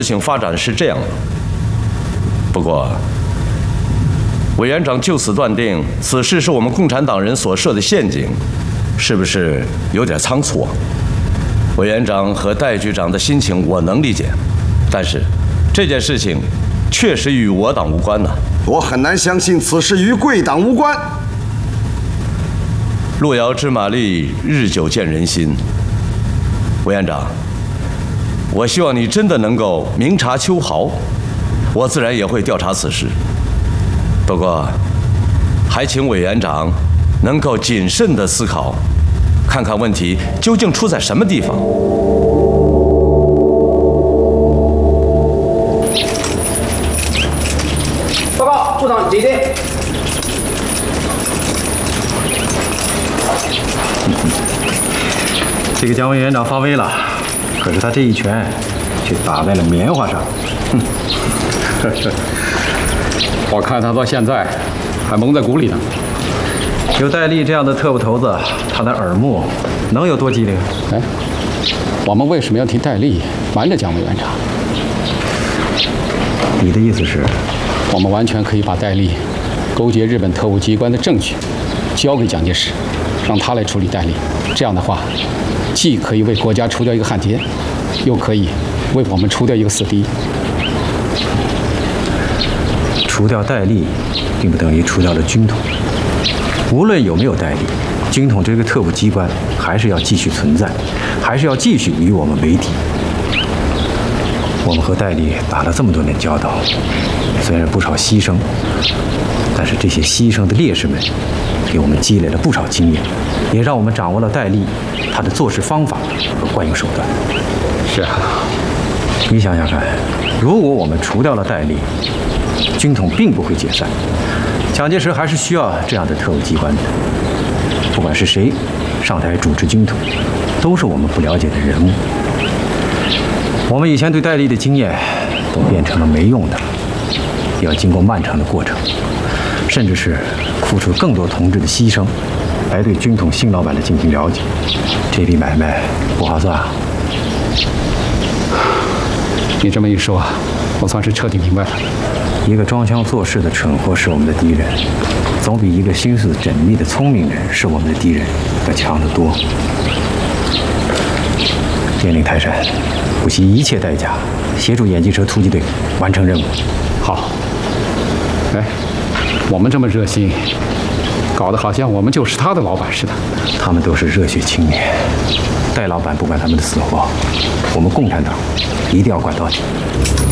事情发展是这样的，不过委员长就此断定此事是我们共产党人所设的陷阱，是不是有点仓促啊？委员长和戴局长的心情我能理解，但是这件事情确实与我党无关呐。 我很难相信此事与贵党无关。 路遥知马力，日久见人心。委员长，我希望你真的能够明察秋毫，我自然也会调查此事。不过，还请委员长能够谨慎地思考，看看问题究竟出在什么地方。 报告部长指定。 这个蒋委员长发威了，可是他这一拳却打在了棉花上。 我看他到现在还蒙在鼓里呢。 有戴笠这样的特务头子，他的耳目能有多机灵？ 哎，我们为什么要替戴笠瞒着蒋委员长？ 你的意思是， 我们完全可以把戴笠勾结日本特务机关的证据交给蒋介石，让他来处理戴笠。这样的话，既可以为国家除掉一个汉奸，又可以为我们除掉一个死敌。 除掉戴笠，并不等于除掉了军统。无论有没有戴笠，军统这个特务机关还是要继续存在，还是要继续与我们为敌。我们和戴笠打了这么多年交道，虽然不少牺牲，但是这些牺牲的烈士们给我们积累了不少经验，也让我们掌握了戴笠他的做事方法和惯用手段。 是啊， 你想想看，如果我们除掉了戴笠，军统并不会解散，蒋介石还是需要这样的特务机关的。不管是谁上台主持军统，都是我们不了解的人物。我们以前对戴笠的经验都变成了没用的，要经过漫长的过程，甚至是付出更多同志的牺牲，来对军统新老板的进行了解。这笔买卖不划算啊！ 你这么一说，我算是彻底明白了。 一个装腔作势的蠢货是我们的敌人，总比一个心思缜密的聪明人是我们的敌人要强得多。电令泰山，不惜一切代价协助眼镜蛇突击队完成任务。 好。哎，我们这么热心，搞得好像我们就是他的老板似的。 他们都是热血青年，戴老板不管他们的死活，我们共产党一定要管到底。